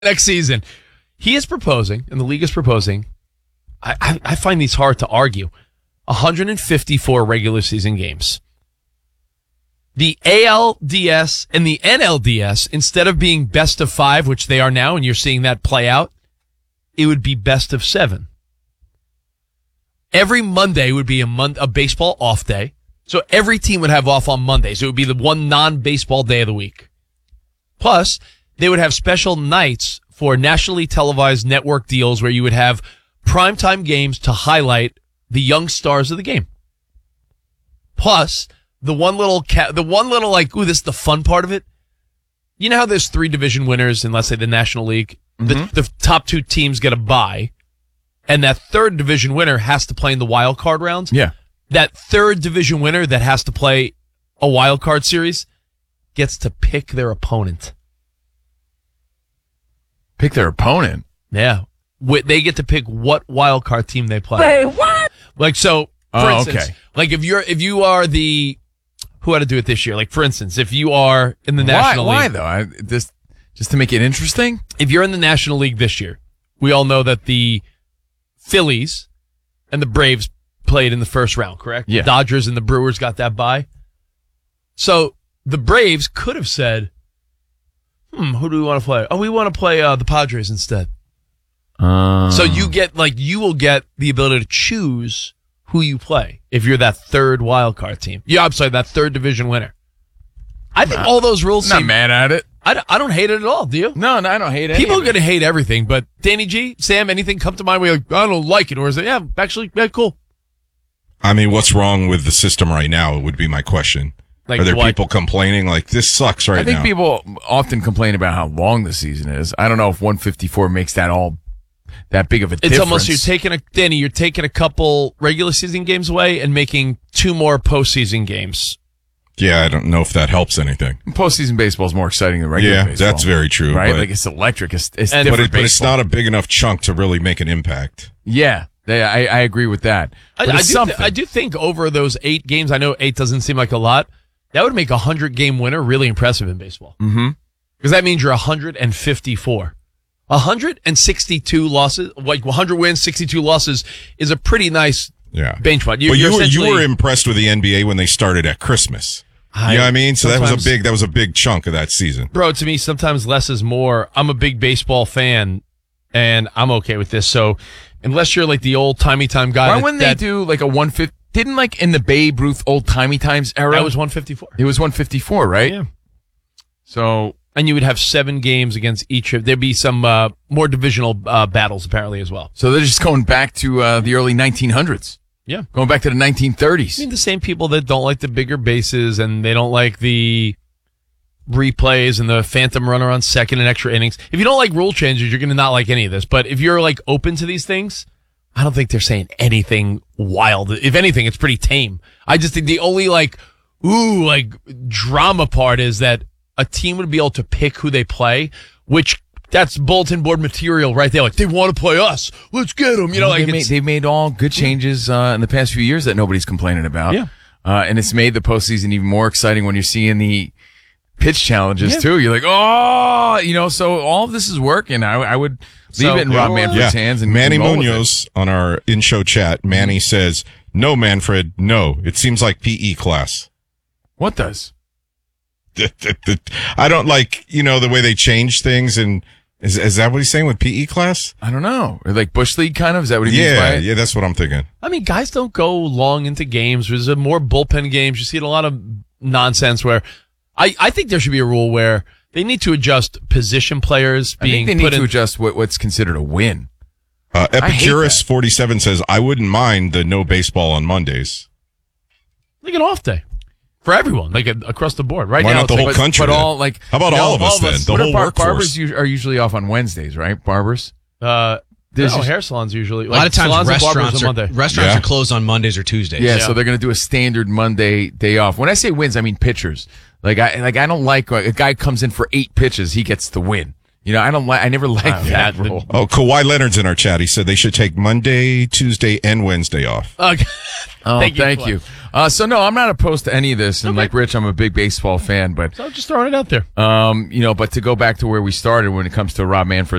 next season. He is proposing, and the league is proposing. I find these hard to argue. 154 regular season games. The ALDS and the NLDS, instead of being best of 5, which they are now, and you're seeing that play out, it would be best of 7. Every Monday would be a baseball off day. So every team would have off on Mondays. It would be the one non-baseball day of the week. Plus, they would have special nights for nationally televised network deals where you would have primetime games to highlight the young stars of the game. Plus, the one little like, ooh, this is the fun part of it. You know how there's 3 division winners in, let's say, the National League? Mm-hmm. The top 2 teams get a bye, and that 3rd division winner has to play in the wild card rounds. Yeah. That 3rd division winner that has to play a wild card series gets to pick their opponent. Pick their opponent? Yeah. They get to pick what wild card team they play. Wait, what? Like, so, for instance, okay. Like if you are the, who had to do it this year? Like, for instance, if you are in the National League. Why though? Just to make it interesting? If you're in the National League this year, we all know that the Phillies and the Braves played in the first round, correct? Yeah. The Dodgers and the Brewers got that bye. So the Braves could have said, who do we want to play? Oh, we want to play the Padres instead. So you will get the ability to choose who you play if you're that 3rd wild card team. Yeah, I'm sorry, that 3rd division winner. I think all those rules Not mad at it. I don't hate it at all, do you? No, I don't hate it. People are going to hate everything, but Danny G, Sam, anything come to mind where you're like, I don't like it? Or is it, actually, cool. I mean, what's wrong with the system right now would be my question. Like, are there what? people complaining like this sucks right now? I think people often complain about how long the season is. I don't know if 154 makes that big of a difference. It's almost you're taking a couple regular season games away and making 2 more postseason games. Yeah, I don't know if that helps anything. Postseason baseball is more exciting than regular baseball. Yeah, that's very true. Right? But, Like it's electric. It's and, different but it's not a big enough chunk to really make an impact. Yeah, I agree with that. But I do think over those 8 games, I know 8 doesn't seem like a lot, that would make a 100-game winner really impressive in baseball. Mm-hmm. Because that means you're 154. 162 losses, like 100 wins, 62 losses is a pretty nice bench spot. But you were impressed with the NBA when they started at Christmas. You know what I mean? So that was a big chunk of that season. Bro, to me, sometimes less is more. I'm a big baseball fan, and I'm okay with this. So unless you're like the old timey time guy. Why wouldn't they do like a 150? Didn't like in the Babe Ruth old timey times era? That was 154. It was 154, right? Yeah. So. And you would have 7 games against each of. There'd be some more divisional battles apparently as well. So they're just going back to the early 1900s. Yeah, going back to the 1930s. I mean, the same people that don't like the bigger bases and they don't like the replays and the phantom runner on second and extra innings. If you don't like rule changes, you're going to not like any of this. But if you're like open to these things, I don't think they're saying anything wild. If anything, it's pretty tame. I just think the only drama part is that a team would be able to pick who they play, which that's bulletin board material right there. Like, they want to play us. Let's get them. They've made all good changes in the past few years that nobody's complaining about. Yeah. And it's made the postseason even more exciting when you're seeing the pitch challenges too. You're like, oh, so all of this is working. I would leave it in Rob Manfred's hands. And Manny Munoz on our in-show chat, Manny says, no, Manfred, no. It seems like PE class. What does? I don't like, the way they change things. And is that what he's saying with PE class? I don't know. Or like Bush League kind of? Is that what he means by it? Yeah, that's what I'm thinking. I mean, guys don't go long into games. There's more bullpen games. You see a lot of nonsense where I think there should be a rule where they need to adjust position players being I think they need to adjust what's considered a win. Epicurus 47 says, I wouldn't mind the no baseball on Mondays. Like an off day. For everyone, like across the board, right? Why now not the whole country? But how about all of us then? The whole workforce. Barbers are usually off on Wednesdays, right? Barbers. Hair salons usually. A lot of times restaurants are are closed on Mondays or Tuesdays. Yeah, so they're going to do a standard Monday day off. When I say wins, I mean pitchers. I don't like a guy comes in for 8 pitches, he gets the win. I never liked that rule. Oh, Kawhi Leonard's in our chat. He said they should take Monday, Tuesday, and Wednesday off. Okay. Thank you. So no, I'm not opposed to any of this. And like Rich, I'm a big baseball fan, but So just throwing it out there. but to go back to where we started when it comes to Rob Manfred